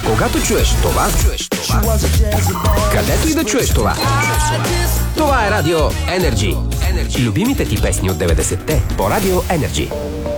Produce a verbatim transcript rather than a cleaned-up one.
Когато чуеш това, чуеш това, където и да чуеш това. Това е Радио Energy. Любимите ти песни от деветдесетте по Радио Energy.